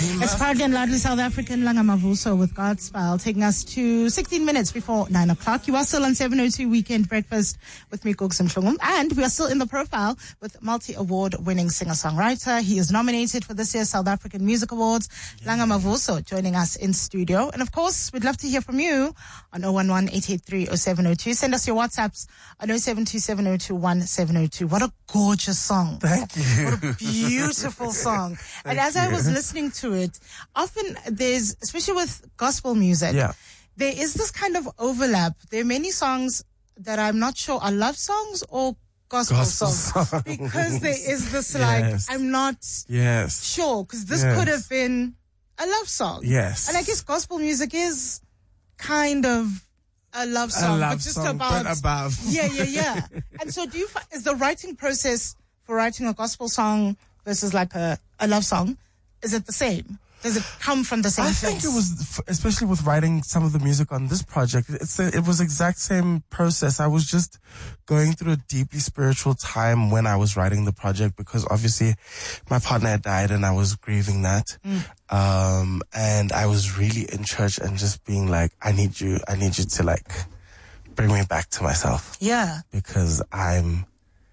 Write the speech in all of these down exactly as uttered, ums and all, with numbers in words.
It's proudly and loudly South African. Langa Mavuso with Godspell, taking us to sixteen minutes before nine o'clock. You are still on seven oh two Weekend Breakfast with me, Gugs Mhlungum, and we are still in the profile with multi-award winning singer-songwriter. He is nominated for this year's South African Music Awards. Yeah. Langa Mavuso joining us in studio. And of course, we'd love to hear from you on oh one one, eight eight three, oh seven oh two. Send us your WhatsApps on oh seven two seven oh two one seven oh two. What a gorgeous song. Thank you. What a beautiful song. And as you. I was listening to it, often there's, especially with gospel music, yeah. there is this kind of overlap. There are many songs that I'm not sure are love songs or gospel, gospel songs. songs. Because there is this like, yes. I'm not yes. sure, because this yes. could have been a love song. Yes. And I guess gospel music is kind of a love song, a love but just song, about, but above. Yeah, yeah, yeah. And so do you, is the writing process for writing a gospel song versus like a, a love song, is it the same? Does it come from the same I place? think it was, especially with writing some of the music on this project, it's a, it was exact same process. I was just going through a deeply spiritual time when I was writing the project, because obviously my partner had died and I was grieving that. Mm. Um, and I was really in church and just being like, I need you, I need you to like bring me back to myself. Yeah. Because I'm,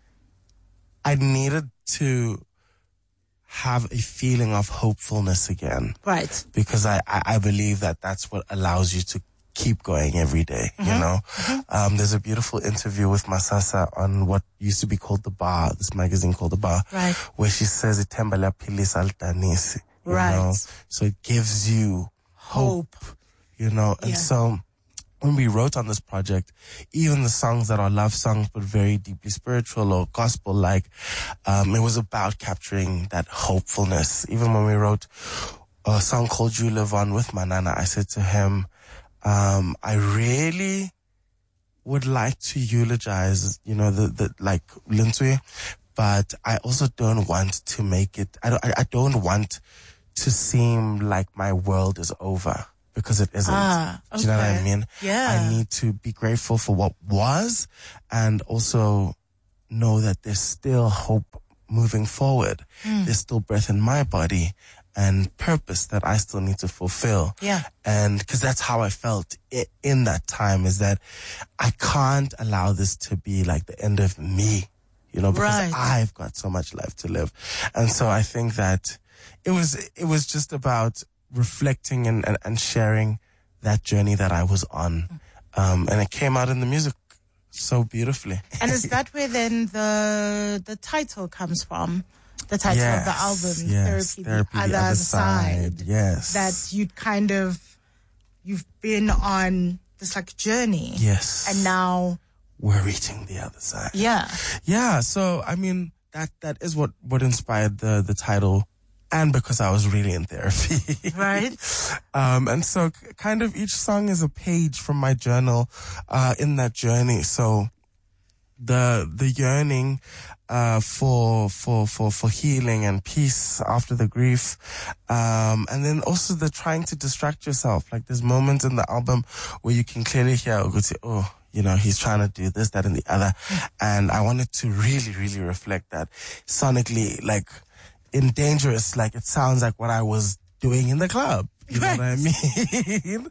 I needed to have a feeling of hopefulness again. Right. Because I, I, I believe that that's what allows you to keep going every day, mm-hmm. you know? Mm-hmm. Um, there's a beautiful interview with Masasa on what used to be called The Bar, this magazine called The Bar, right. where she says, "Ithemba liyaphilisa alidanisi," you right. know? So it gives you hope, hope you know? And yeah. so when we wrote on this project, even the songs that are love songs but very deeply spiritual or gospel-like, um, it was about capturing that hopefulness. Even when we wrote a song called You Live On with Manana, I said to him, um, I really would like to eulogize, you know, the, the like Linswe, but I also don't want to make it, I don't, I don't want to seem like my world is over. Because it isn't. Ah, okay. Do you know what I mean? Yeah. I need to be grateful for what was and also know that there's still hope moving forward. Mm. There's still breath in my body and purpose that I still need to fulfill. Yeah. And because that's how I felt I- in that time, is that I can't allow this to be like the end of me, you know, because right. I've got so much life to live. And so I think that it was, it was just about reflecting and, and, and sharing that journey that I was on. Um, and it came out in the music so beautifully. And is that where then the the title comes from? The title yes, of the album, yes, Therapy, Therapy, the Other, other side, side. Yes. That you'd kind of, you've been on this like journey. Yes. And now we're reaching the other side. Yeah. Yeah. So, I mean, that, that is what, what inspired the, the title. And because I was really in therapy. Right. um, and so kind of each song is a page from my journal, uh, in that journey. So the, the yearning, uh, for, for, for, for healing and peace after the grief. Um, and then also the trying to distract yourself. Like there's moments in the album where you can clearly hear Uguti, oh, you know, he's trying to do this, that, and the other. And I wanted to really, really reflect that sonically, like, in Dangerous, like it sounds like what I was doing in the club. You know what I mean?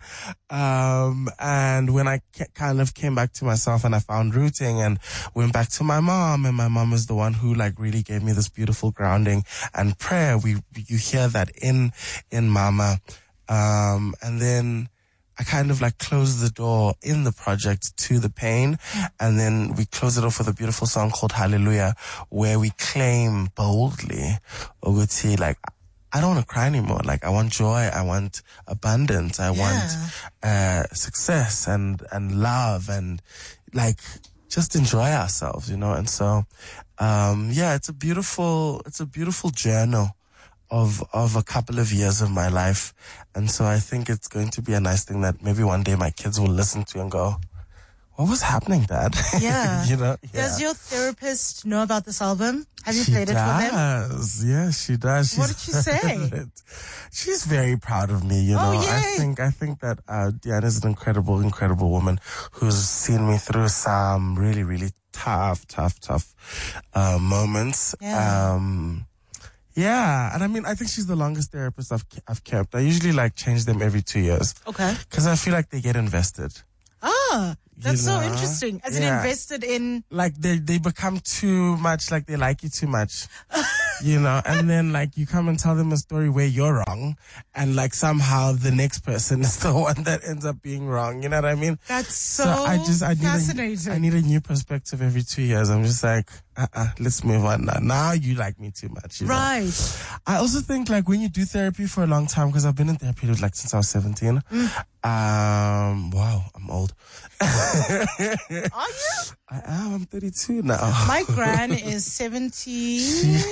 um, and when I ca- kind of came back to myself and I found rooting and went back to my mom, and my mom is the one who like really gave me this beautiful grounding and prayer. We, you hear that in, in Mama. Um, and then I kind of like closed the door in the project to the pain. And then we close it off with a beautiful song called Hallelujah, where we claim boldly, Oguti, like, I don't want to cry anymore. Like, I want joy. I want abundance. I yeah. want, uh, success and, and love and like, just enjoy ourselves, you know? And so, um, yeah, it's a beautiful, it's a beautiful journal of, of a couple of years of my life. And so I think it's going to be a nice thing that maybe one day my kids will listen to and go, what was happening, Dad? Yeah. you know? Yeah. Does your therapist know about this album? Have you she played it does. for them? Yeah, she does. She's what did she say? She's very proud of me, you know. Oh, yay. I think I think that uh Diana is an incredible, incredible woman who's seen me through some really, really tough, tough, tough uh moments. Yeah. Um Yeah, and I mean, I think she's the longest therapist I've I've kept. I usually like change them every two years. Okay. Because I feel like they get invested. Ah, that's You know? so interesting. As in Yeah. invested in... Like they they become too much, like they like you too much. You know, and then like you come and tell them a story where you're wrong, and like somehow the next person is the one that ends up being wrong. You know what I mean? That's so, I just I need fascinating. a, I need a new perspective every two years. I'm just like, uh-uh, let's move on now. Now you like me too much. You know? Right. I also think like when you do therapy for a long time, because I've been in therapy like since I was seventeen. Mm. Um, wow, I'm old. Are you? I am. I'm thirty-two now. My gran is seventy.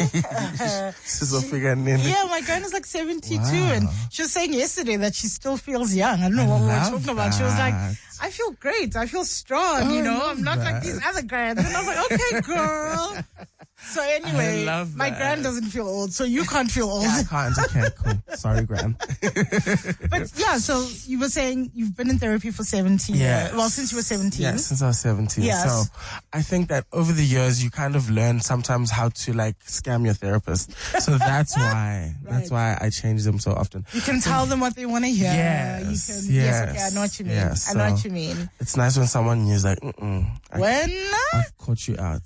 Sizofika Yeah, my gran is like seventy-two, Wow. and she was saying yesterday that she still feels young. I don't know I what we were love talking about. She was like, that. I feel great. I feel strong, Oh, you I know. love I'm not like that. these other grans. And I was like, okay, girl. So anyway, love my that. gran doesn't feel old, so you can't feel old. I can't. Okay, cool. Sorry, Gran. But yeah, so you were saying you've been in therapy for seventeen Yes. years. Well, since you were seventeen. Yeah, since I was seventeen. Yes. So I think that over the years you kind of learn sometimes how to like scam your therapist. So that's why that's why I change them so often. You can tell them what they want to hear. Yes, You can, yes. yes, Okay, I know what you mean. yes, I know so- what you mean. It's nice when someone is like, mm-mm, I, When, I've caught you out.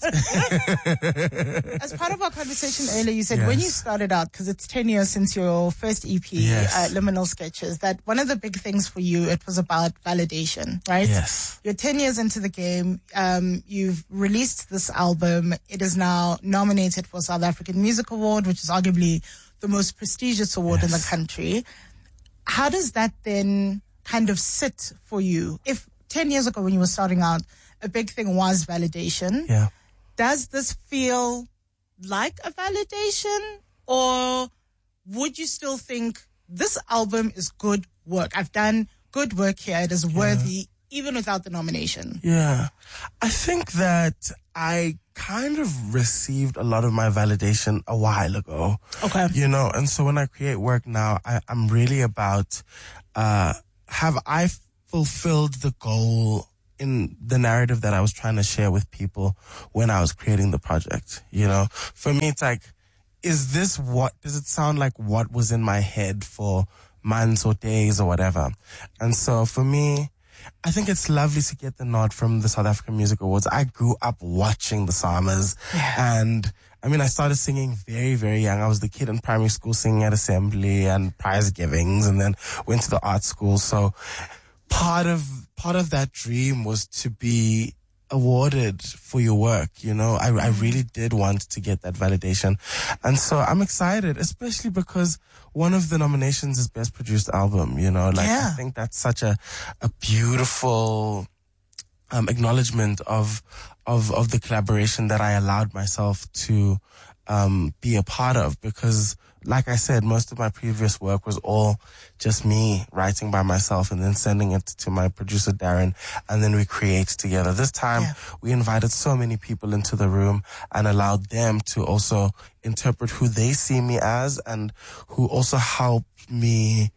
as part of our conversation earlier, you said Yes. when you started out, because it's ten years since your first E P, Yes. uh, Liminal Sketches, that one of the big things for you, it was about validation, right? Yes. You're ten years into the game. Um, you've released this album. It is now nominated for South African Music Award, which is arguably the most prestigious award in the Yes. country. How does that then kind of sit for you? If ten years ago when you were starting out, a big thing was validation. Yeah. Does this feel like a validation, or would you still think this album is good work? I've done good work here. It is worthy, even without the nomination. Yeah. I think that I kind of received a lot of my validation a while ago. Okay. You know, and so when I create work now, I, I'm really about, uh, have I fulfilled the goal in the narrative that I was trying to share with people when I was creating the project? You know, for me, it's like, is this what, does it sound like what was in my head for months or days or whatever? And so for me, I think it's lovely to get the nod from the South African Music Awards. I grew up watching the Samas, and I mean, I started singing very, very young. I was the kid in primary school singing at assembly and prize givings, and then went to the art school. So part of, part of that dream was to be awarded for your work. You know, I, I really did want to get that validation. And so I'm excited, especially because one of the nominations is Best Produced Album, you know, like Yeah. I think that's such a, a beautiful, um, acknowledgement of, of, of the collaboration that I allowed myself to, um, be a part of, because like I said, most of my previous work was all just me writing by myself and then sending it to my producer Darren, and then we create together. This time Yeah. we invited so many people into the room and allowed them to also interpret who they see me as, and who also helped me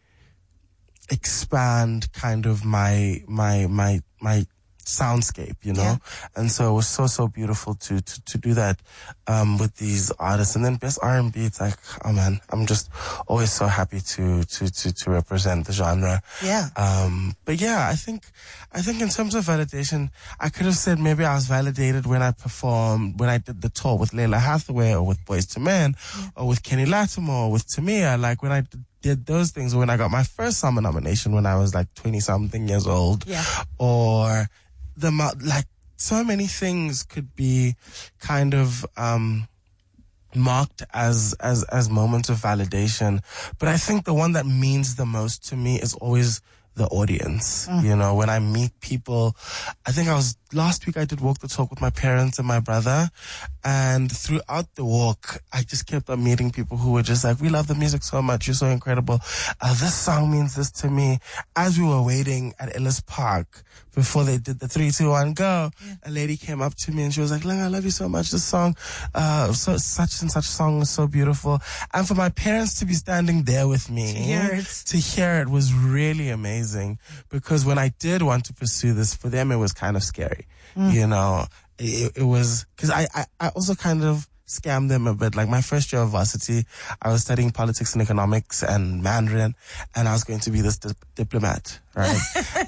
expand kind of my, my, my, my soundscape, you know? Yeah. And so it was so, so beautiful to, to, to do that, um, with these artists. And then Best R and B, it's like, oh man, I'm just always so happy to, to, to, to represent the genre. Yeah. Um, but yeah, I think, I think in terms of validation, I could have said maybe I was validated when I performed, when I did the tour with Layla Hathaway or with Boyz two Men, or with Kenny Latimer or with Tamia, like when I did did those things, when I got my first summer nomination when I was like twenty something years old. Yeah. Or the, mo- like so many things could be kind of, um, marked as, as, as moments of validation. But I think the one that means the most to me is always the audience. Mm. You know, when I meet people, I think I was, last week I did walk the talk with my parents and my brother, and throughout the walk, I just kept on meeting people who were just like, we love the music so much, you're so incredible. Uh, this song means this to me. As we were waiting at Ellis Park, before they did the three, two, one, go, Yeah. a lady came up to me and she was like, Lang, I love you so much. This song, uh, so, such and such song is so beautiful. And for my parents to be standing there with me, To hear it. to hear it was really amazing, because when I did want to pursue this, for them it was kind of scary. You know, it, it was, cause I, I, I also kind of scam them a bit. Like my first year of varsity, I was studying politics and economics and Mandarin, and I was going to be this di- diplomat, right?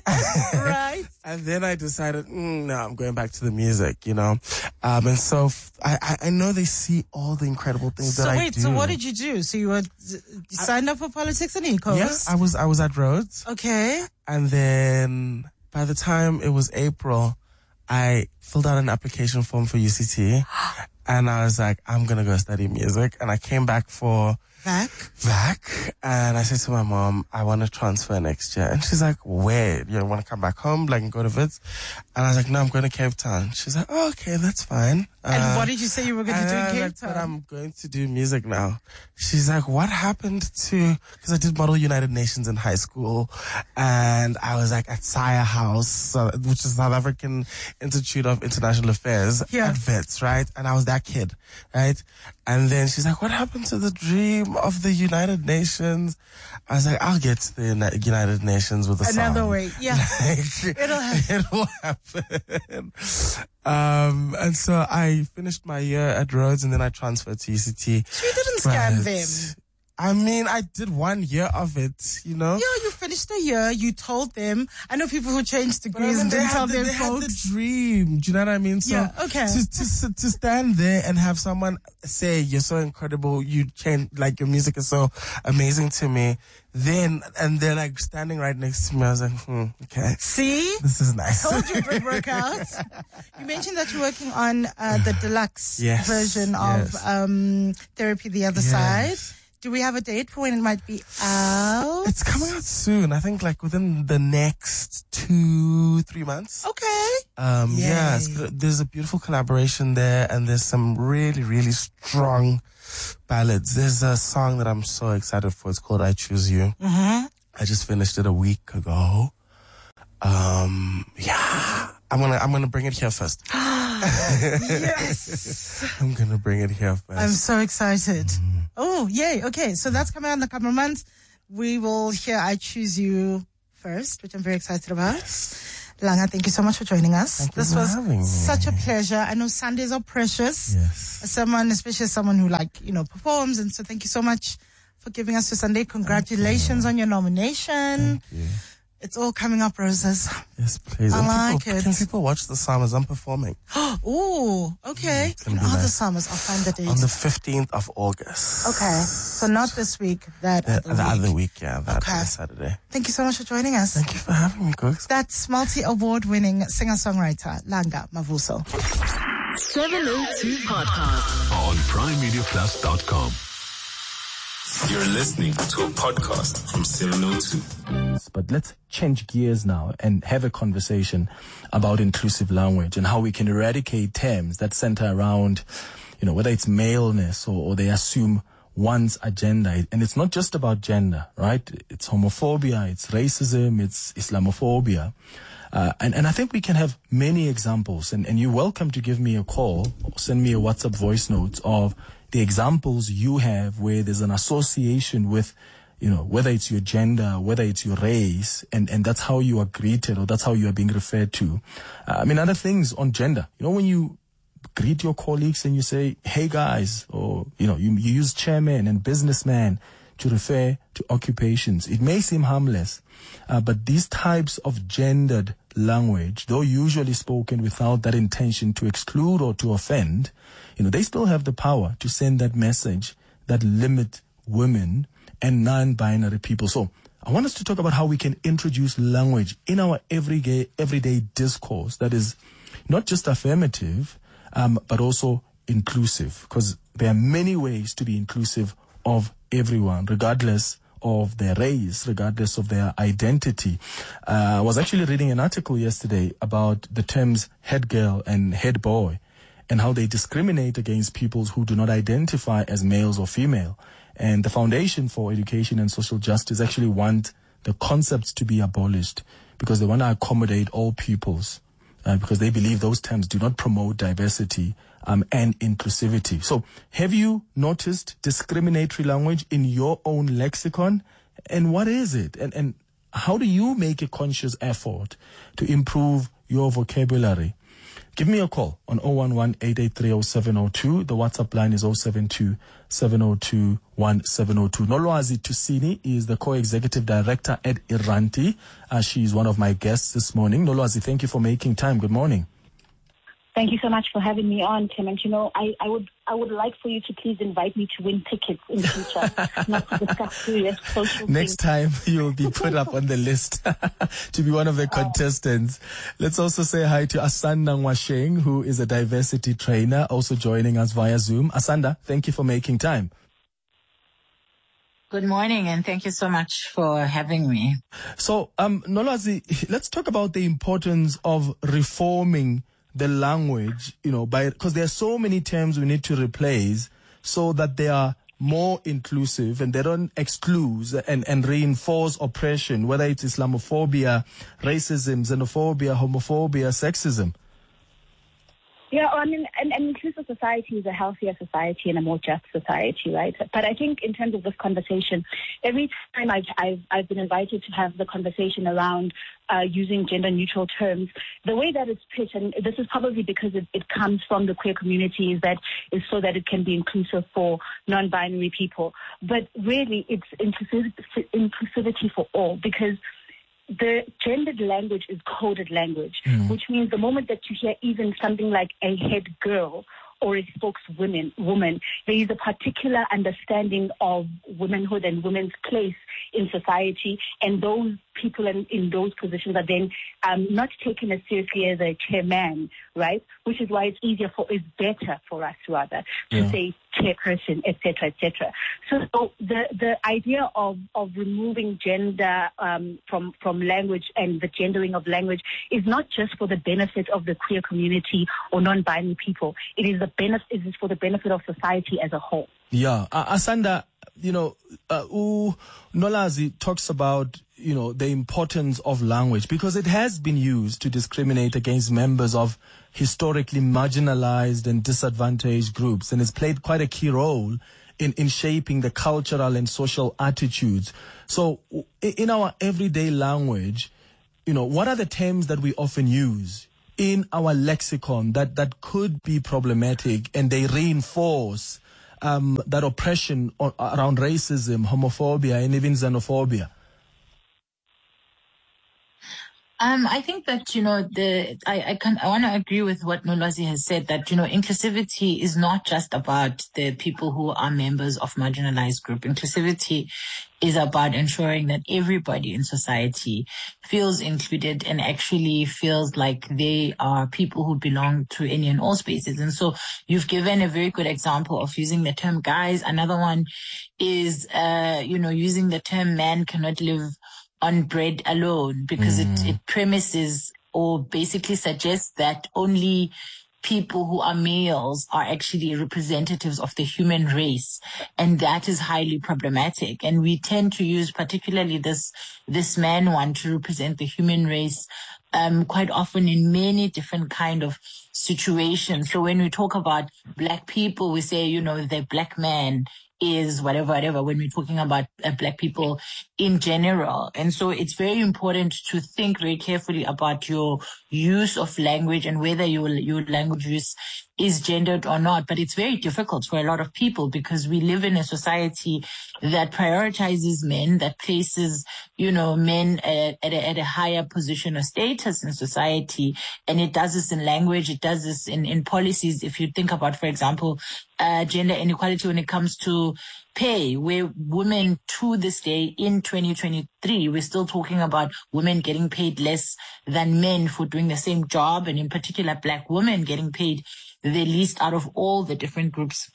Right. And then I decided, mm, no, I'm going back to the music, you know. Um, and so f- I, I, I know they see all the incredible things So that I wait, do. so what did you do? So you were you signed up for politics and ecos? Yes, I was. I was at Rhodes, Okay. and then by the time it was April, I filled out an application form for U C T, and I was like, I'm gonna go study music. And I came back for V A C? V A C, and I said to my mom, I want to transfer next year. And she's like, where? You want to come back home, like, and go to Wits? And I was like, no, I'm going to Cape Town. She's like, oh, okay, that's fine. And Uh, what did you say you were going to do in and I was Cape like, Town? But I'm going to do music now. She's like, what happened to, because I did Model United Nations in high school, and I was like at Sire House, uh, which is South African Institute of International Affairs Yeah. at Wits, right? And I was that kid, right? And then she's like, what happened to the dream of the United Nations? I was like, I'll get to the Uni- United Nations with a song. Another way, yeah. Like, It'll happen. It'll happen. Um, and so I finished my year at Rhodes, and then I transferred to U C T. So you didn't scam But, them. I mean, I did one year of it, you know? Yeah, you finished the year. You told them. I know people who changed But I degrees mean, and they, didn't tell had the, their they had the folks. dream. Do you know what I mean? So Yeah, okay. To, to, to stand there and have someone say, you're so incredible, you change, like, your music is so amazing to me. Then, and they're like standing right next to me. I was like, hmm, okay. See? This is nice. Told you it would work out. You mentioned that you're working on uh, the deluxe Yes, version of yes. um, Therapy the Other Yes. Side. Do we have a date for when it might be out? It's coming out soon. I think like within the next two, three months. Okay. Um, Yay. yeah, it's, good. There's a beautiful collaboration there, and there's some really, really strong ballads. There's a song that I'm so excited for. It's called I Choose You. Mm-hmm. I just finished it a week ago. Um, yeah, I'm gonna, I'm gonna bring it here first. Yes. I'm gonna bring it here first. I'm so excited. Mm. Oh, yay. Okay, so that's coming out in a couple of months. We will hear I Choose You first, which I'm very excited about. Langa, thank you so much for joining us. Thank you this for was having me. such a pleasure. I know Sundays are precious. Yes. As someone, especially as someone who like, you know, performs. And so thank you so much for giving us your Sunday. Congratulations on your nomination. Thank you. It's all coming up, roses. Yes, please. I And like people, it. Can people watch the song as I'm performing? Oh, okay. It's gonna And be other nice. summers, I'll find the date. On the fifteenth of August. Okay. So not this week, that The, other the week. other week, yeah, that Okay. other Saturday. Thank you so much for joining us. Thank you for having me, Cooks. That's multi-award winning singer-songwriter Langa Mavuso. seven oh two Podcast on prime media plus dot com. You're listening to a podcast from seven oh two. But let's change gears now and have a conversation about inclusive language and how we can eradicate terms that center around, you know, whether it's maleness or, or they assume one's agenda. And it's not just about gender, right? It's homophobia, it's racism, it's Islamophobia. Uh, and, and I think we can have many examples. And, and you're welcome to give me a call or send me a WhatsApp voice note of the examples you have where there's an association with, you know, whether it's your gender, whether it's your race, and, and that's how you are greeted or that's how you are being referred to. Uh, I mean, other things on gender. You know, when you greet your colleagues and you say, hey guys, or, you know, you, you use chairman and businessman to refer to occupations. It may seem harmless, uh, but these types of gendered language, though usually spoken without that intention to exclude or to offend, you know, they still have the power to send that message that limit women and non-binary people. So I want us to talk about how we can introduce language in our everyday, everyday discourse that is not just affirmative, um, but also inclusive, because there are many ways to be inclusive of everyone, regardless of their race, regardless of their identity. Uh, I was actually reading an article yesterday about the terms head girl and head boy and how they discriminate against people who do not identify as males or female. And the Foundation for Education and Social Justice actually want the concepts to be abolished because they want to accommodate all peoples, uh, because they believe those terms do not promote diversity um, and inclusivity. So have you noticed discriminatory language in your own lexicon? And what is it? And, and how do you make a conscious effort to improve your vocabulary? give me a call on zero one one, eight eight three, zero seven zero two. The WhatsApp line is zero seven two, seven zero two, one seven zero two. Nolwazi Tusini is the co-executive director at Iranti. Uh, she is one of my guests this morning. Nolwazi, thank you for making time. Good morning. Thank you so much for having me on, Tim. And you know, I, I would I would like for you to please invite me to win tickets in the future, not to discuss serious social Next things. time you'll be put up on the list to be one of the contestants. Let's also say hi to Asanda Nwasheng, who is a diversity trainer, also joining us via Zoom. Asanda, thank you for making time. Good morning, and thank you so much for having me. So, um, Nolwazi, let's talk about the importance of reforming the language, you know, by because there are so many terms we need to replace so that they are more inclusive and they don't exclude and, and reinforce oppression, whether it's Islamophobia, racism, xenophobia, homophobia, sexism. Yeah, I mean, an, an inclusive society is a healthier society and a more just society, right? But I think in terms of this conversation, every time I've I've, I've been invited to have the conversation around uh, using gender-neutral terms, the way that it's pitched, and this is probably because it, it comes from the queer community, is that is so that it can be inclusive for non-binary people. But really, it's inclusiv- inclusivity for all, because the gendered language is coded language, mm. which means the moment that you hear even something like a head girl or a spokeswoman, woman, there is a particular understanding of womanhood and women's place in society, and those people in, in those positions are then um, not taken as seriously as a chairman, right? Which is why it's easier for, it's better for us rather to yeah. say chairperson, et cetera, et cetera. So, so the the idea of of removing gender um, from from language and the gendering of language is not just for the benefit of the queer community or non-binary people. It is the benefit. It is for the benefit of society as a whole. Yeah, uh, Asanda, you know, uh, U Nolwazi talks about, you know, the importance of language because it has been used to discriminate against members of historically marginalized and disadvantaged groups, and it's played quite a key role in, in shaping the cultural and social attitudes. So in our everyday language, you know, what are the terms that we often use in our lexicon that, that could be problematic and they reinforce um, that oppression on, around racism, homophobia, and even xenophobia? Um, I think that, you know, the, I, I can, I want to agree with what Nolwazi has said, that, you know, inclusivity is not just about the people who are members of marginalized group. Inclusivity is about ensuring that everybody in society feels included and actually feels like they are people who belong to any and all spaces. And so you've given a very good example of using the term guys. Another one is, uh, you know, using the term man cannot live on bread alone, because mm. it, it premises or basically suggests that only people who are males are actually representatives of the human race. And that is highly problematic. And we tend to use particularly this, this man one to represent the human race, um, quite often in many different kind of situations. So when we talk about black people, we say, you know, the black man is whatever, whatever, when we're talking about uh, black people in general. And so it's very important to think very carefully about your use of language and whether your, your language use is gendered or not. But it's very difficult for a lot of people because we live in a society that prioritizes men, that places, you know, men at, at, a, at a higher position of status in society. And it does this in language. It does this in, in policies. If you think about, for example, uh, gender inequality when it comes to pay, where women to this day in twenty twenty-three, we're still talking about women getting paid less than men for doing the same job, and in particular black women getting paid the least out of all the different groups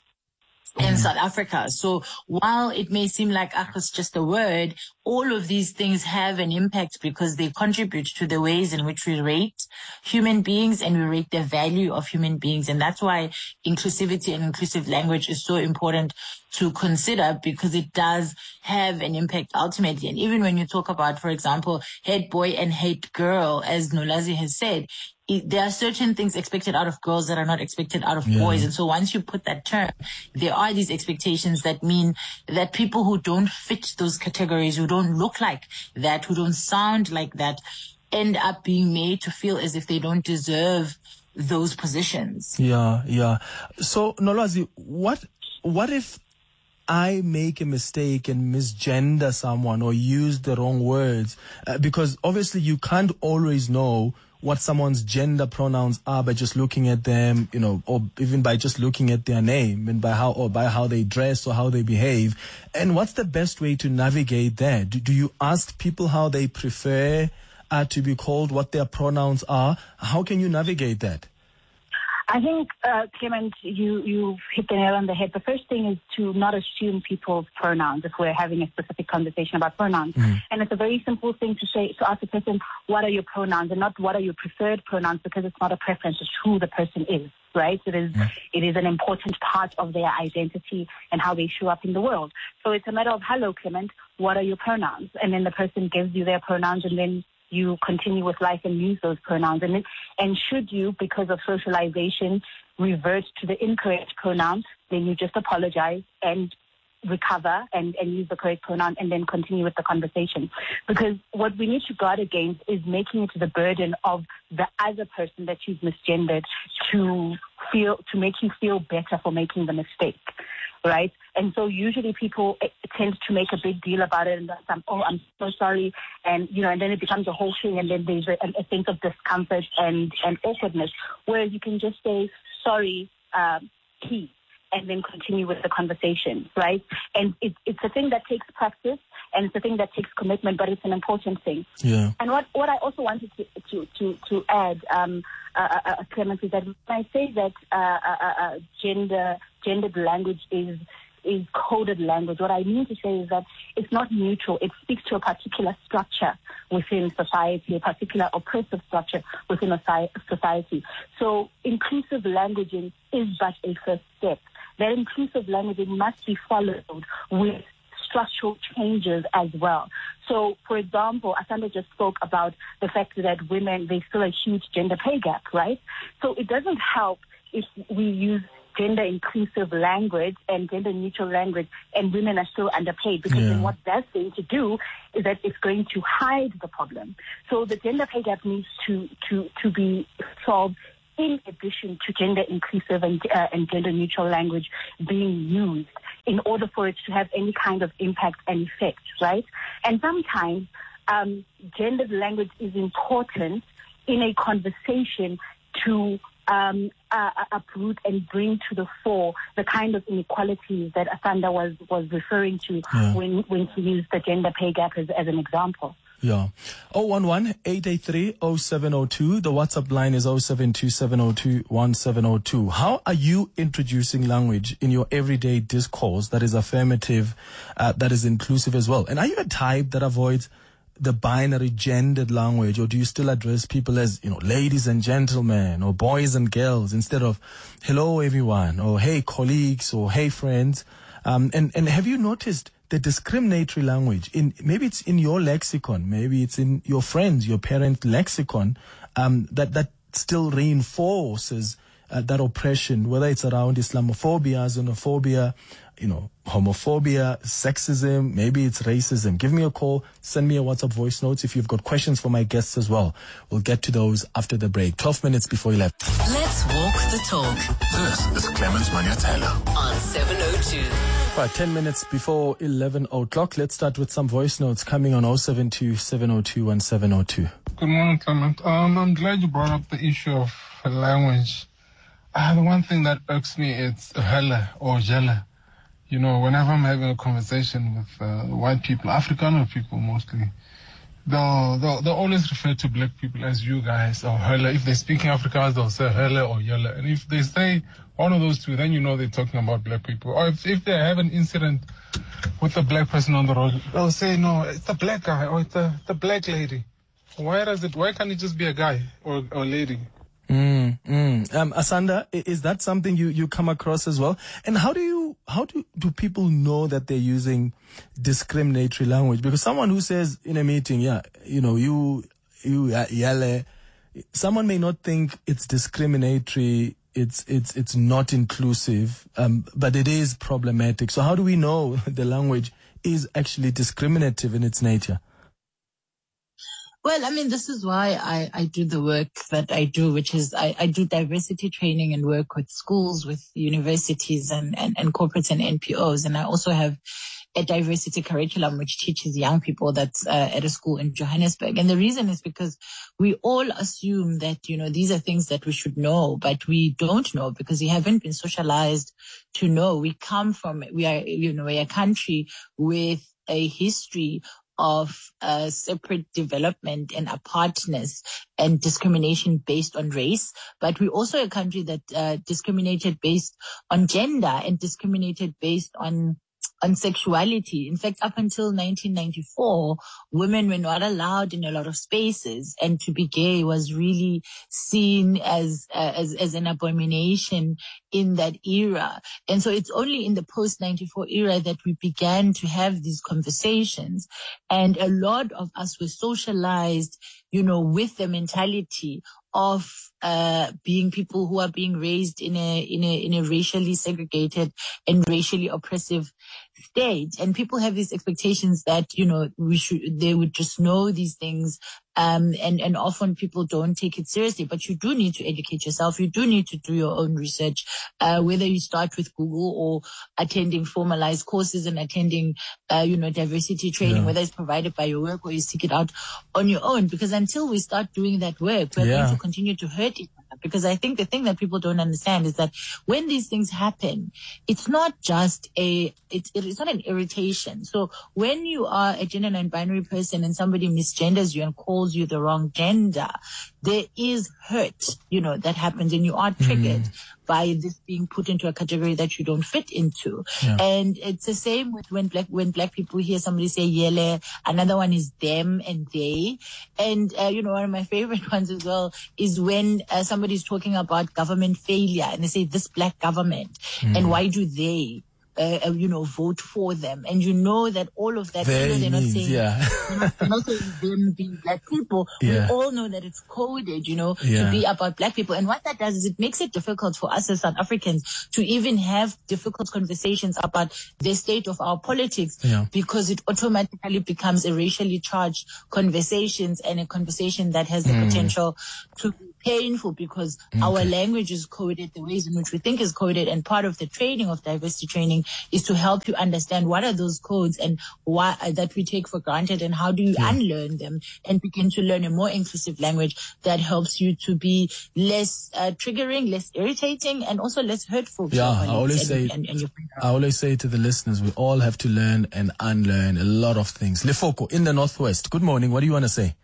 in South Africa. So while it may seem like ah, it's just a word, all of these things have an impact because they contribute to the ways in which we rate human beings and we rate the value of human beings. And that's why inclusivity and inclusive language is so important to consider, because it does have an impact ultimately. And even when you talk about, for example, head boy and head girl, as Nolwazi has said, it, there are certain things expected out of girls that are not expected out of yeah. boys. And so once you put that term, there are these expectations that mean that people who don't fit those categories, who don't look like that, who don't sound like that, end up being made to feel as if they don't deserve those positions. Yeah, yeah. So, Nolwazi, what, what if I make a mistake and misgender someone or use the wrong words? Uh, because obviously you can't always know what someone's gender pronouns are by just looking at them, you know, or even by just looking at their name and by how, or by how they dress or how they behave. And what's the best way to navigate that? Do, do you ask people how they prefer uh, to be called, what their pronouns are? How can you navigate that? I think, uh, Clement, you, you've hit the nail on the head. The first thing is to not assume people's pronouns if we're having a specific conversation about pronouns. Mm. And it's a very simple thing to say, to ask the person, what are your pronouns, and not what are your preferred pronouns, because it's not a preference, it's who the person is, right? It is, mm. it is an important part of their identity and how they show up in the world. So it's a matter of, hello, Clement, what are your pronouns? And then the person gives you their pronouns, and then you continue with life and use those pronouns. And, it, and should you, because of socialization, revert to the incorrect pronoun, then you just apologize and recover and, and use the correct pronoun and then continue with the conversation. Because what we need to guard against is making it the burden of the other person that you've misgendered to feel, to make you feel better for making the mistake. Right? And so usually people tend to make a big deal about it and some, oh, I'm so sorry. And, you know, and then it becomes a whole thing, and then there's a, a sense of discomfort and, and awkwardness. Whereas you can just say, sorry, um, he, and then continue with the conversation, right? And it, it's a thing that takes practice, and it's a thing that takes commitment, but it's an important thing. Yeah. And what, what I also wanted to, to, to, to add, um, uh, uh, Clement, is that when I say that uh, uh, uh, gender, gendered language is is coded language, what I mean to say is that it's not neutral. It speaks to a particular structure within society, a particular oppressive structure within a society. So inclusive languaging is but a first step. That inclusive languaging must be followed with structural changes as well. So, for example, Asanda just spoke about the fact that women, there's still a huge gender pay gap, right? So it doesn't help if we use gender inclusive language and gender neutral language and women are still underpaid, because yeah. then what that's going to do is that it's going to hide the problem. So the gender pay gap needs to, to, to be solved in addition to gender inclusive and, uh, and gender neutral language being used in order for it to have any kind of impact and effect, right? And sometimes um, gendered language is important in a conversation to um, uh, uproot and bring to the fore the kind of inequalities that Asanda was, was referring to yeah. when, when he used the gender pay gap as, as an example. Yeah. oh one one, eight eight three, oh seven oh two. The WhatsApp line is oh seven two seven oh two, one seven oh two. How are you introducing language in your everyday discourse that is affirmative, uh, that is inclusive as well? And are you a type that avoids the binary gendered language, or do you still address people as, you know, ladies and gentlemen, or boys and girls, instead of hello everyone, or hey colleagues, or hey friends? Um, and, and have you noticed the discriminatory language in, maybe it's in your lexicon, maybe it's in your friends, your parent lexicon, um, that, that still reinforces uh, that oppression, whether it's around Islamophobia, xenophobia, you know, homophobia, sexism, maybe it's racism. Give me a call, send me a WhatsApp voice notes if you've got questions for my guests as well. We'll get to those after the break. twelve minutes before eleven. Let's walk the talk. This is Clemens Manyatela on seven oh two. Right, ten minutes before eleven o'clock. Let's start with some voice notes coming on oh seven two, seven oh two, one seven oh two. Good morning, Clement. Um, I'm glad you brought up the issue of language. Uh, the one thing that irks me is hella or jella. You know, whenever I'm having a conversation with uh, white people, Afrikaner people mostly, they'll, they'll, they'll always refer to black people as you guys or hella. If they're speaking Afrikaans, they'll say hella or yella. And if they say one of those two, then you know they're talking about black people. Or if, if they have an incident with a black person on the road, they'll say, no, it's a black guy or it's a, it's a black lady. Why does it, why can't it just be a guy or, or lady? Mm, mm. Um, Asanda, is that something you, you come across as well? And how do you, how do, do people know that they're using discriminatory language? Because someone who says in a meeting, yeah, you know, you, you, uh, yale, someone may not think it's discriminatory, it's, it's, it's not inclusive, um, but it is problematic. So how do we know the language is actually discriminative in its nature? Well, I mean, this is why I, I do the work that I do, which is I, I do diversity training and work with schools, with universities and, and, and corporates and N P Os. And I also have a diversity curriculum which teaches young people that's uh, at a school in Johannesburg. And the reason is because we all assume that, you know, these are things that we should know, but we don't know because we haven't been socialized to know. We come from, we are, you know, a country with a history of uh, separate development and apartness and discrimination based on race. But we're also a country that uh, discriminated based on gender and discriminated based on on sexuality. In fact, up until nineteen ninety-four, women were not allowed in a lot of spaces, and to be gay was really seen as uh, as as an abomination in that era. And so it's only in the post ninety-four era that we began to have these conversations, and a lot of us were socialized, you know, with the mentality of uh being people who are being raised in a in a in a racially segregated and racially oppressive state. And people have these expectations that, you know, we should they would just know these things, um and and often people don't take it seriously. But you do need to educate yourself. You do need to do your own research, uh whether you start with Google or attending formalized courses and attending uh you know diversity training, yeah. whether it's provided by your work or you seek it out on your own. Because until we start doing that work, we're yeah. going to continue to hurt each other. Because I think the thing that people don't understand is that when these things happen, it's not just a, it's, it's not an irritation. So when you are a gender non-binary person and somebody misgenders you and calls you the wrong gender, there is hurt, you know, that happens, and you are triggered mm. by this being put into a category that you don't fit into. Yeah. And it's the same with when black, when black people hear somebody say yele, another one is them and they. And, uh, you know, one of my favorite ones as well is when uh, somebody's talking about government failure and they say this black government mm. and why do they Uh, you know, vote for them. And you know that all of that, Very you know, they're not means, saying, yeah. they're, not, they're not saying them being black people. Yeah. We all know that it's coded, you know, yeah. to be about black people. And what that does is it makes it difficult for us as South Africans to even have difficult conversations about the state of our politics yeah. because it automatically becomes a racially charged conversations and a conversation that has the mm. potential to be painful because okay. our language is coded the ways in which we think is coded. And part of the training of diversity training is to help you understand what are those codes and why uh, that we take for granted, and how do you yeah. unlearn them and begin to learn a more inclusive language that helps you to be less uh, triggering, less irritating, and also less hurtful. Yeah, I always and, say, and, and, and I always say to the listeners, we all have to learn and unlearn a lot of things. Lefoko in the Northwest. Good morning. What do you want to say?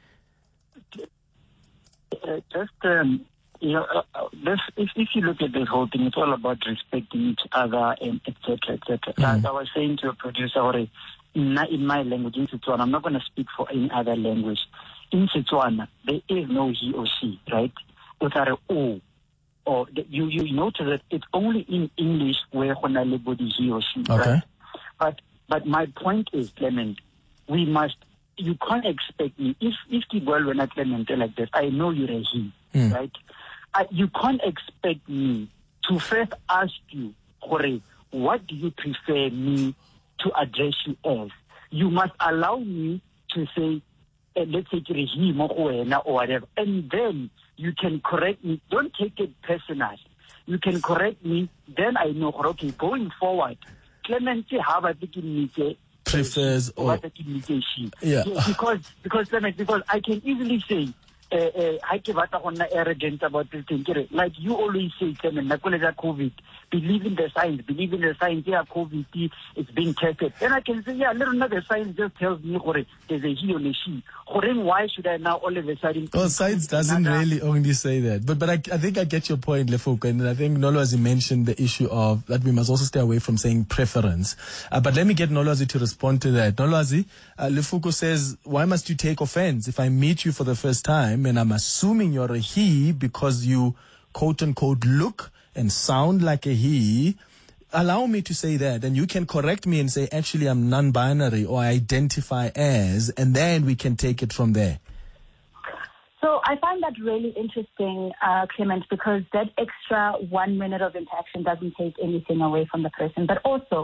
Uh, just, um, you know, uh, this, if, if you look at this whole thing, it's all about respecting each other and et cetera, et cetera. Mm-hmm. As I was saying to a producer, or in, in my language, in Setswana, I'm not going to speak for any other language. In Setswana, there is no he or she, right? Without a o. Or the, you, you notice that it's only in English where body he or she, okay. right? But, but my point is, Clement, we must, you can't expect me, if if Kibwell when I Clement like this, I know you're a he, mm. right? I, you can't expect me to first ask you, Hore, what do you prefer me to address you as? You must allow me to say, uh, let's say you're a he, or whatever, and then you can correct me. Don't take it personal. You can correct me, then I know, okay, going forward, Clement, how I think you prefers or yeah. yeah because because because I can easily say uh, uh, I arrogant about this thing. Like you always say, COVID, believe in the science, believe in the science, yeah, COVID is being tested. And I can say, yeah, little the science just tells me there's a he or a she. Why should I now all of a sudden? Well, science doesn't another? really only say that. But but I, I think I get your point, Lefoko, and I think Nolwazi mentioned the issue of that we must also stay away from saying preference. Uh, but let me get Nolwazi to respond to that. Nolwazi, uh, Lefoko says, why must you take offense if I meet you for the first time and I'm assuming you're a he because you quote unquote look and sound like a he? Allow me to say that, and you can correct me and say, actually, I'm non-binary or I identify as, and then we can take it from there. So I find that really interesting, uh, Clement, because that extra one minute of interaction doesn't take anything away from the person. But also,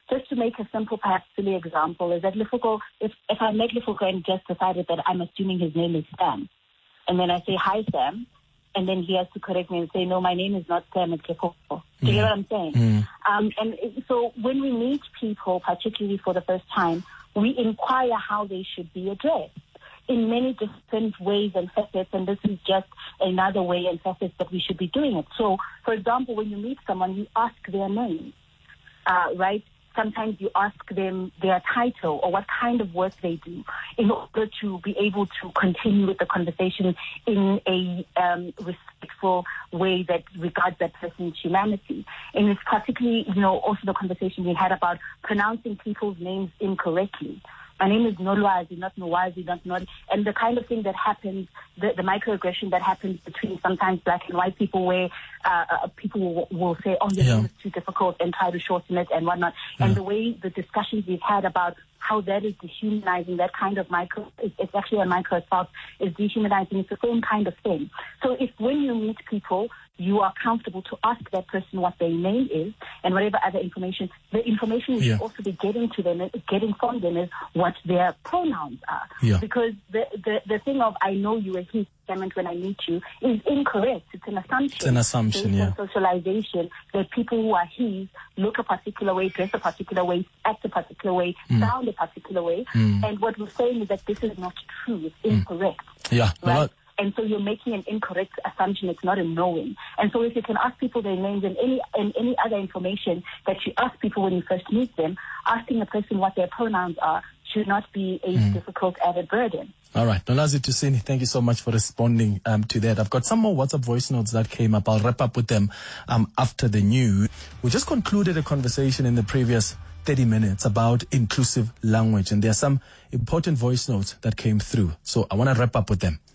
just to make a simple, perhaps silly example, is that Lefoko, if, if I met Lefoko and just decided that I'm assuming his name is Sam, and then I say, hi, Sam, and then he has to correct me and say, no, my name is not Sam, it's Lefoko. Do you Mm. get what I'm saying? Mm. Um, and it- so when we meet people, particularly for the first time, we inquire how they should be addressed in many different ways and facets, and this is just another way and facets that we should be doing it. So, for example, when you meet someone, you ask their name, uh, right? Sometimes you ask them their title or what kind of work they do in order to be able to continue with the conversation in a um, respectful way that regards that person's humanity. And it's particularly, you know, also the conversation we had about pronouncing people's names incorrectly. My name is Nolwazi, not Nwazi, not Nod. And the kind of thing that happens, the, the microaggression that happens between sometimes black and white people where uh, uh, people will, will say, oh, your Yeah. name is too difficult and try to shorten it and whatnot. Yeah. And the way the discussions we've had about how that is dehumanizing, that kind of micro, it's, it's actually a micro assault, is dehumanizing. It's the same kind of thing. So if when you meet people, you are comfortable to ask that person what their name is and whatever other information, the information you Yeah. should also be getting to them, getting from them is what their pronouns are. Yeah. Because the, the, the thing of I know you as he when I meet you is incorrect. It's an assumption. It's an assumption, based yeah. on socialization that people who are he look a particular way, dress a particular way, act a particular way, Mm. sound a particular way. Mm. And what we're saying is that this is not true. It's incorrect. Yeah. No, Right? no, And so you're making an incorrect assumption. It's not a knowing. And so if you can ask people their names and any and any other information that you ask people when you first meet them, asking a person what their pronouns are should not be a difficult added burden. All right. Nolwazi Tusini, thank you so much for responding um, to that. I've got some more WhatsApp voice notes that came up. I'll wrap up with them um, after the news. We just concluded a conversation in the previous thirty minutes about inclusive language, and there are some important voice notes that came through. So I want to wrap up with them.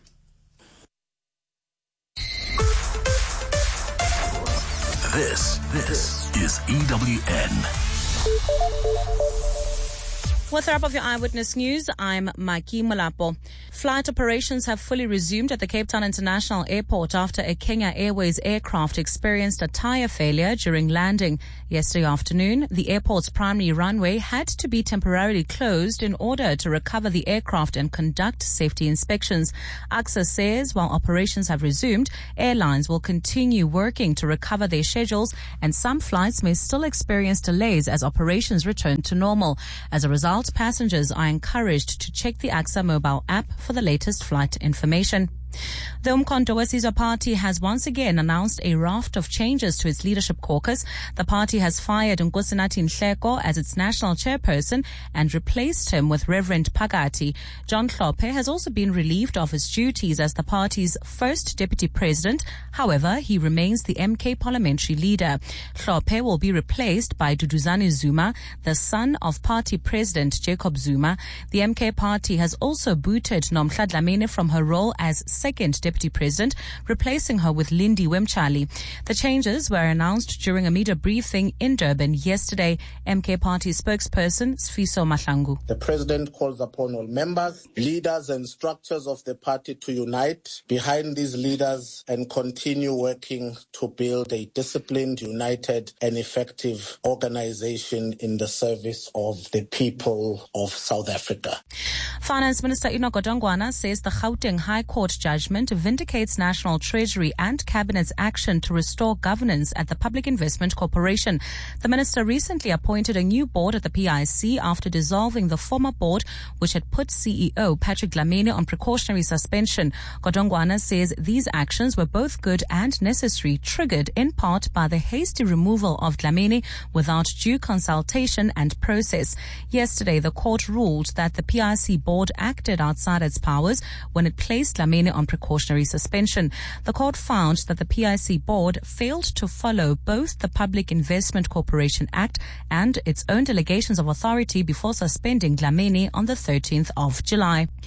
This, this is E W N. With the wrap of your Eyewitness News, I'm Maki Molapo. Flight operations have fully resumed at the Cape Town International Airport after a Kenya Airways aircraft experienced a tire failure during landing. Yesterday afternoon, the airport's primary runway had to be temporarily closed in order to recover the aircraft and conduct safety inspections. A X A says while operations have resumed, airlines will continue working to recover their schedules, and some flights may still experience delays as operations return to normal. As a result, passengers are encouraged to check the A X A mobile app for the latest flight information. The Umkhonto weSizwe Party has once again announced a raft of changes to its leadership caucus. The party has fired Nkosinathi Nhleko as its national chairperson and replaced him with Reverend Phakathi. John Hlophe has also been relieved of his duties as the party's first deputy president. However, he remains the M K parliamentary leader. Hlophe will be replaced by Duduzane Zuma, the son of party president Jacob Zuma. The M K party has also booted Nomhla Dlamini from her role as second deputy president, replacing her with Lindy Wemchali. The changes were announced during a media briefing in Durban yesterday. M K party spokesperson Sfiso Mahlangu. The president calls upon all members, leaders and structures of the party to unite behind these leaders and continue working to build a disciplined, united and effective organization in the service of the people of South Africa. Finance Minister Enoch Godongwana says the Gauteng High Court judgment vindicates National Treasury and Cabinet's action to restore governance at the Public Investment Corporation. The minister recently appointed a new board at the P I C after dissolving the former board, which had put C E O Patrick Dlamini on precautionary suspension. Godongwana says these actions were both good and necessary, triggered in part by the hasty removal of Dlamini without due consultation and process. Yesterday, the court ruled that the P I C board acted outside its powers when it placed Dlamini on precautionary suspension. The court found that the P I C board failed to follow both the Public Investment Corporation Act and its own delegations of authority before suspending Dlamini on the thirteenth of July.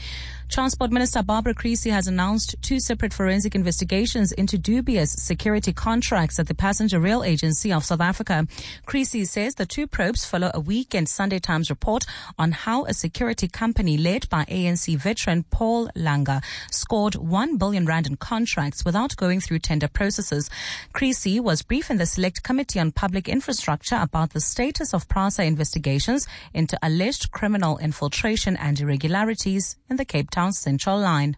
Transport Minister Barbara Creecy has announced two separate forensic investigations into dubious security contracts at the Passenger Rail Agency of South Africa. Creecy says the two probes follow a Weekend Sunday Times report on how a security company led by A N C veteran Paul Langa scored one billion rand in contracts without going through tender processes. Creecy was briefed in the Select Committee on Public Infrastructure about the status of PRASA investigations into alleged criminal infiltration and irregularities in the Cape Town Central Line.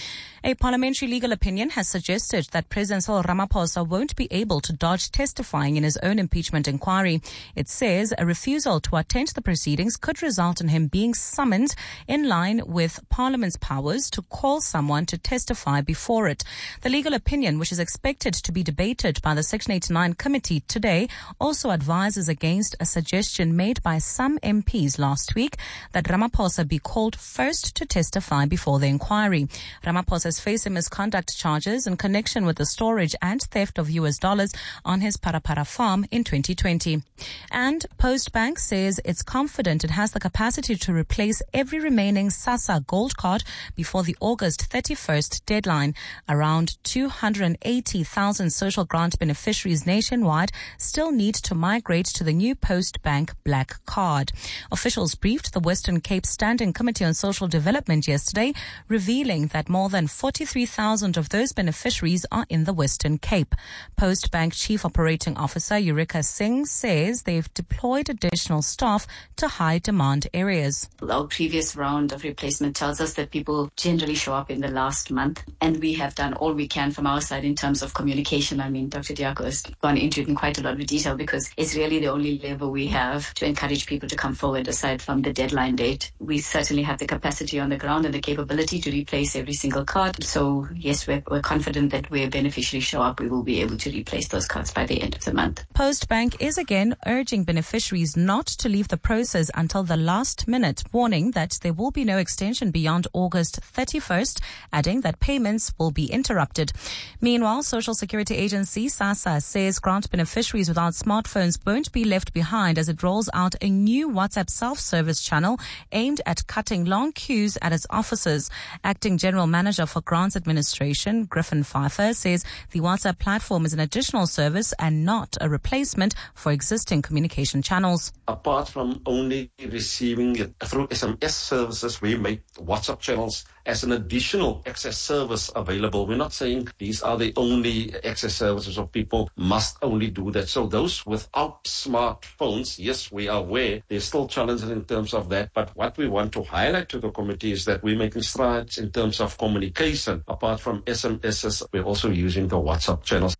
A parliamentary legal opinion has suggested that President Cyril Ramaphosa won't be able to dodge testifying in his own impeachment inquiry. It says a refusal to attend the proceedings could result in him being summoned in line with Parliament's powers to call someone to testify before it. The legal opinion, which is expected to be debated by the Section eighty-nine committee today, also advises against a suggestion made by some M Ps last week that Ramaphosa be called first to testify before the inquiry. Ramaphosa facing misconduct charges in connection with the storage and theft of U S dollars on his Parapara farm in twenty twenty. And Postbank says it's confident it has the capacity to replace every remaining SASSA Gold card before the August thirty-first deadline. Around two hundred eighty thousand social grant beneficiaries nationwide still need to migrate to the new Postbank Black Card. Officials briefed the Western Cape Standing Committee on Social Development yesterday, revealing that more than forty-three thousand of those beneficiaries are in the Western Cape. Postbank Chief Operating Officer Eureka Singh says they've deployed additional staff to high demand areas. Our previous round of replacement tells us that people generally show up in the last month, and we have done all we can from our side in terms of communication. I mean, Doctor Diako has gone into it in quite a lot of detail because it's really the only lever we have to encourage people to come forward aside from the deadline date. We certainly have the capacity on the ground and the capability to replace every single card. So yes, we're, we're confident that where beneficiaries show up, we will be able to replace those cards by the end of the month. Postbank is again urging beneficiaries not to leave the process until the last minute, warning that there will be no extension beyond August thirty-first, adding that payments will be interrupted. Meanwhile, Social Security Agency SASSA says grant beneficiaries without smartphones won't be left behind as it rolls out a new WhatsApp self-service channel aimed at cutting long queues at its offices. Acting General Manager for Grants Administration, Griffin Pfeiffer, says the WhatsApp platform is an additional service and not a replacement for existing communication channels. Apart from only receiving it through S M S services, we make WhatsApp channels as an additional access service available. We're not saying these are the only access services or people must only do that. So those without smartphones, yes, we are aware there's still challenges in terms of that. But what we want to highlight to the committee is that we're making strides in terms of communication. Apart from S M Ss, we're also using the WhatsApp channels.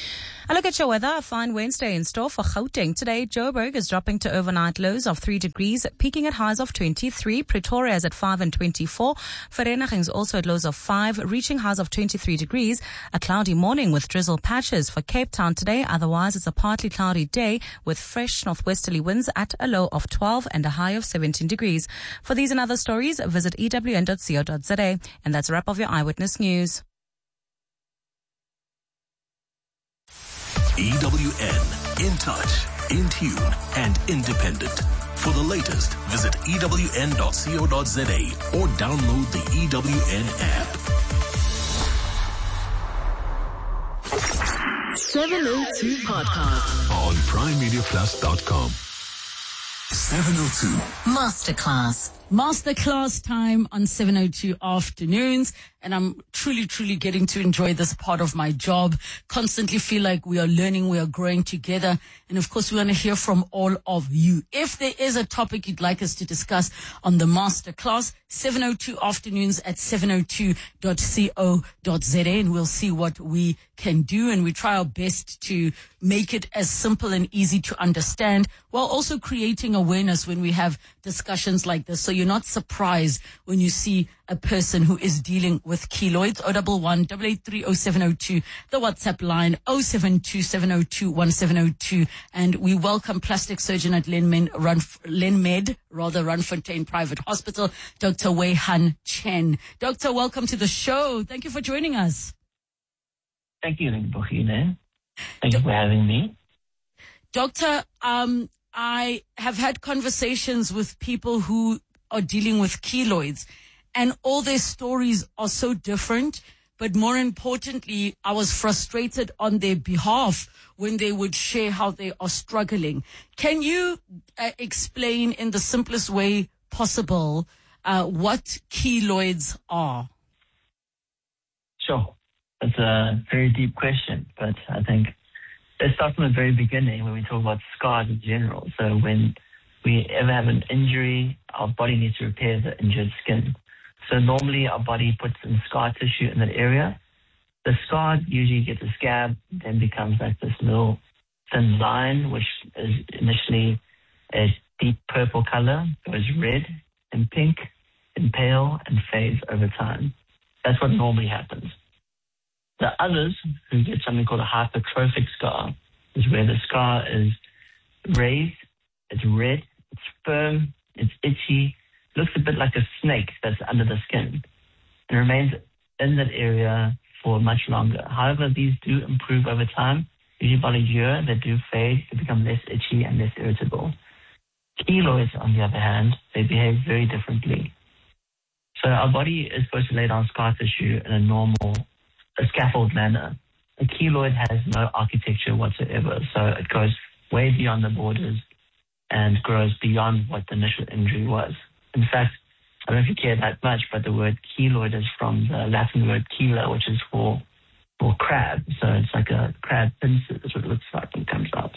A look at your weather. A fine Wednesday in store for Gauteng. Today, Joburg is dropping to overnight lows of three degrees, peaking at highs of twenty-three. Pretoria is at five and twenty-four. Vereeniging is also at lows of five, reaching highs of twenty-three degrees. A cloudy morning with drizzle patches for Cape Town today. Otherwise, it's a partly cloudy day with fresh northwesterly winds at a low of twelve and a high of seventeen degrees. For these and other stories, visit e w n dot co dot z a. And that's a wrap of your Eyewitness News. E W N, in touch, in tune, and independent. For the latest, visit e w n dot co dot z a or download the E W N app. seven oh two Podcast On prime media plus dot com. seven oh two Masterclass. Masterclass time on seven oh two afternoons. And I'm truly, truly getting to enjoy this part of my job. Constantly feel like we are learning, we are growing together. And of course, we want to hear from all of you. If there is a topic you'd like us to discuss on the Masterclass, seven oh two afternoons at seven oh two dot co dot z a, and we'll see what we can do. And we try our best to make it as simple and easy to understand while also creating awareness when we have discussions like this. So you're not surprised when you see a person who is dealing with keloids. oh one one, eight eight three, oh seven oh two, the WhatsApp line oh seven two, seven oh two, one seven oh two. And we welcome plastic surgeon at Lenmed, Run, Lenmed, rather Randfontein Private Hospital, Doctor Wei Han Chen. Doctor, welcome to the show. Thank you for joining us. Thank you, Bohine. Thank you for having me. Doctor, um, I have had conversations with people who are dealing with keloids, and all their stories are so different. But more importantly, I was frustrated on their behalf when they would share how they are struggling. Can you uh, explain in the simplest way possible uh, what keloids are? Sure. That's a very deep question, but I think let's start from the very beginning when we talk about scars in general. So when we ever have an injury, our body needs to repair the injured skin. So normally our body puts in scar tissue in that area. The scar usually gets a scab, then becomes like this little thin line, which is initially a deep purple color, goes red and pink and pale and fades over time. That's what normally happens. The others who get something called a hypertrophic scar is where the scar is raised, it's red, it's firm, it's itchy, looks a bit like a snake that's under the skin and remains in that area for much longer. However, these do improve over time. Usually about a year, they do fade to become less itchy and less irritable. Keloids, on the other hand, they behave very differently. So our body is supposed to lay down scar tissue in a normal, a scaffold manner. A keloid has no architecture whatsoever, so it goes way beyond the borders and grows beyond what the initial injury was. In fact, I don't know if you care that much, but the word keloid is from the Latin word chela, which is for for crab. So it's like a crab pincers, is what it looks like when it comes out.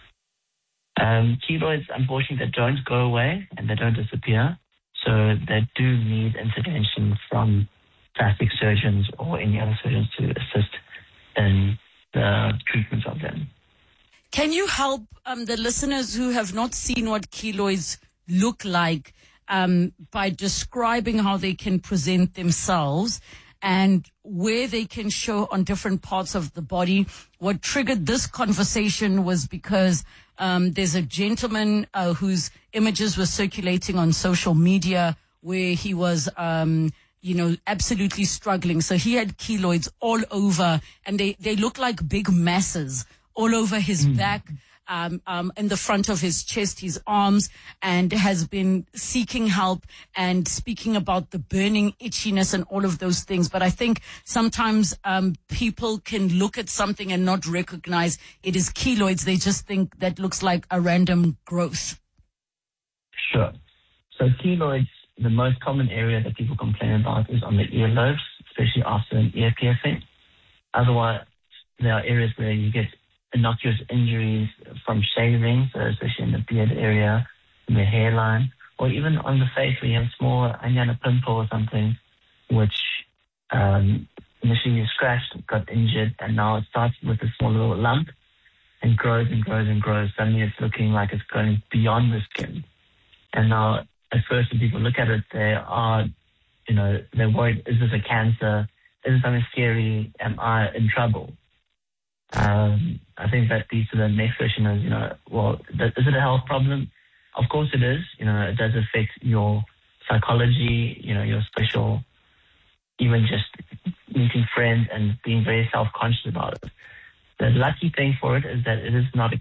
Um, keloids, unfortunately, they don't go away and they don't disappear. So they do need intervention from plastic surgeons or any other surgeons to assist in the treatment of them. Can you help um, the listeners who have not seen what keloids look like um, by describing how they can present themselves and where they can show on different parts of the body? What triggered this conversation was because um, there's a gentleman uh, whose images were circulating on social media where he was, um, you know, absolutely struggling. So he had keloids all over, and they, they look like big masses all over his mm. back, um, um, in the front of his chest, his arms, and has been seeking help and speaking about the burning itchiness and all of those things. But I think sometimes um, people can look at something and not recognize it is keloids. They just think that looks like a random growth. Sure. So keloids, the most common area that people complain about is on the earlobes, especially after an ear piercing. Otherwise, there are areas where you get innocuous injuries from shaving, so especially in the beard area, in the hairline, or even on the face where you have a small anyana pimple or something, which um, initially you scratched, got injured, and now it starts with a small little lump and grows and grows and grows. Suddenly it's looking like it's going beyond the skin. And now at first when people look at it, they are, you know, they're worried, is this a cancer? Is this something scary? Am I in trouble? Um, I think that leads to the next question is, you know, well, is it a health problem? Of course it is. You know, it does affect your psychology, you know, your social, even just meeting friends and being very self-conscious about it. The lucky thing for it is that it is not a